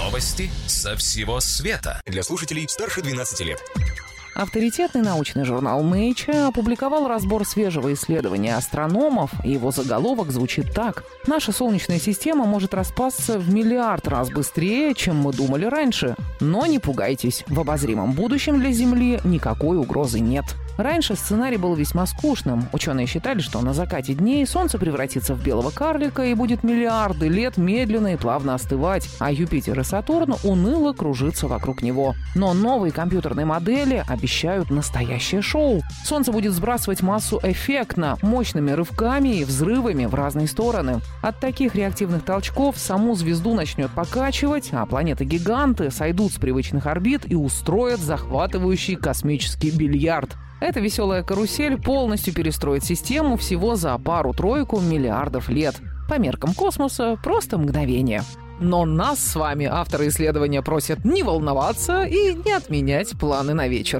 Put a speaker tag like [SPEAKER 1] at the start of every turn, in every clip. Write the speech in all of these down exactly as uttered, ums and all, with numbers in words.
[SPEAKER 1] Новости со всего света.
[SPEAKER 2] Для слушателей старше двенадцати лет.
[SPEAKER 3] Авторитетный научный журнал Nature опубликовал разбор свежего исследования астрономов, и его заголовок звучит так: «Наша Солнечная система может распасться в миллиард раз быстрее, чем мы думали раньше. Но не пугайтесь, в обозримом будущем для Земли никакой угрозы нет». Раньше сценарий был весьма скучным. Ученые считали, что на закате дней Солнце превратится в белого карлика и будет миллиарды лет медленно и плавно остывать, а Юпитер и Сатурн уныло кружиться вокруг него. Но новые компьютерные модели обещают настоящее шоу. Солнце будет сбрасывать массу эффектно, мощными рывками и взрывами в разные стороны. От таких реактивных толчков саму звезду начнет покачивать, а планеты-гиганты сойдут с привычных орбит и устроят захватывающий космический бильярд. Эта веселая карусель полностью перестроит систему всего за пару-тройку миллиардов лет. По меркам космоса просто мгновение. Но нас с вами авторы исследования просят не волноваться и не отменять планы на вечер.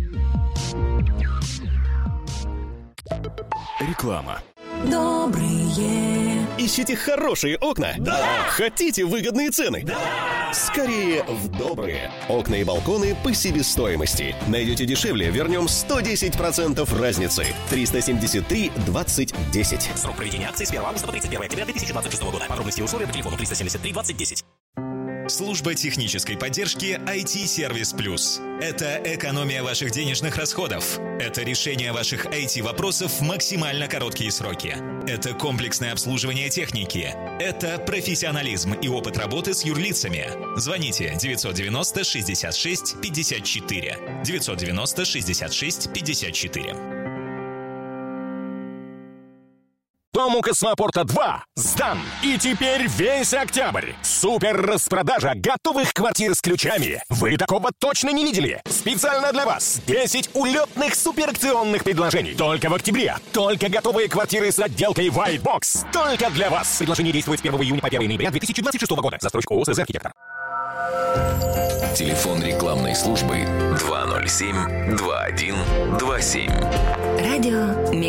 [SPEAKER 2] Реклама.
[SPEAKER 4] Добрые.
[SPEAKER 5] Ищите хорошие окна? Да! Хотите выгодные цены? Да! Скорее в добрые. Окна и балконы по себестоимости. Найдете дешевле, вернем сто десять процентов разницы. триста семьдесят три двадцать десять.
[SPEAKER 6] Срок проведения акции с первого августа по тридцать первого октября две тысячи двадцать шестого года. Подробности и условия по телефону триста семьдесят три двадцать десять.
[SPEAKER 7] Служба технической поддержки ай ти-сервис плюс. Это экономия ваших денежных расходов. Это решение ваших ай ти-вопросов в максимально короткие сроки. Это комплексное обслуживание техники. Это профессионализм и опыт работы с юрлицами. Звоните девятьсот девяносто шестьдесят шесть пятьдесят четыре. девятьсот девяносто шестьдесят шесть пятьдесят четыре.
[SPEAKER 8] Дом у Космопорта два сдан. И теперь весь октябрь. Супер распродажа готовых квартир с ключами. Вы такого точно не видели. Специально для вас десять улетных суперакционных предложений. Только в октябре. Только готовые квартиры с отделкой White Box. Только для вас. Предложение действует с первого июня по первого ноября две тысячи двадцать шестого года. Застройщик ООО «СЗ Архитектор».
[SPEAKER 1] Телефон рекламной службы два ноль семь два один два семь.
[SPEAKER 4] Радио